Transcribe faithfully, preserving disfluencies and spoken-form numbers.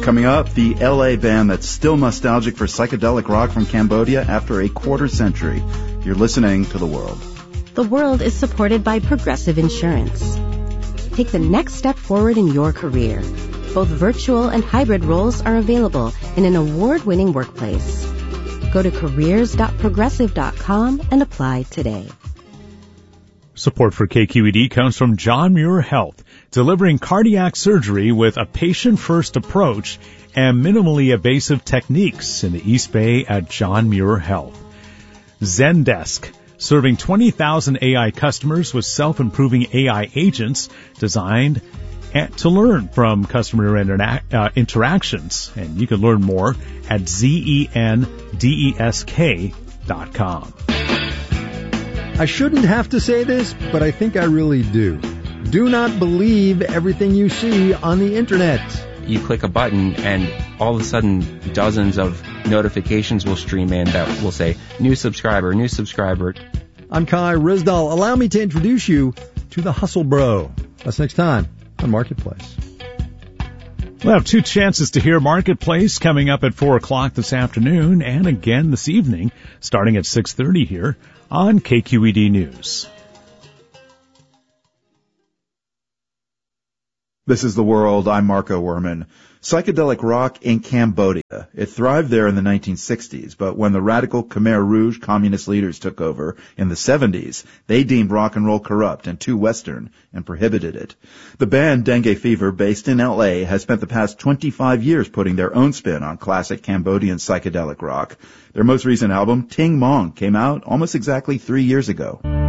Coming up, the L A band that's still nostalgic for psychedelic rock from Cambodia after a quarter century. You're listening to The World. The World is supported by Progressive Insurance. Take the next step forward in your career. Both virtual and hybrid roles are available in an award-winning workplace. Go to careers dot progressive dot com and apply today. Support for K Q E D comes from John Muir Health, delivering cardiac surgery with a patient-first approach and minimally invasive techniques in the East Bay at John Muir Health. Zendesk, serving twenty thousand A I customers with self-improving A I agents designed to learn from customer interna- uh, interactions. And you can learn more at zendesk dot com. I shouldn't have to say this, but I think I really do. Do not believe everything you see on the internet. You click a button and all of a sudden dozens of notifications will stream in that will say, new subscriber, new subscriber. I'm Kai Rizdal. Allow me to introduce you to the Hustle Bro. That's next time on Marketplace. We'll have two chances to hear Marketplace coming up at four o'clock this afternoon and again this evening starting at six thirty here on K Q E D News. This is The World. I'm Marco Werman. Psychedelic rock in Cambodia. It thrived there in the nineteen sixties, but when the radical Khmer Rouge communist leaders took over in the seventies, they deemed rock and roll corrupt and too Western and prohibited it. The band Dengue Fever, based in L A, has spent the past twenty-five years putting their own spin on classic Cambodian psychedelic rock. Their most recent album, Ting Mong, came out almost exactly three years ago.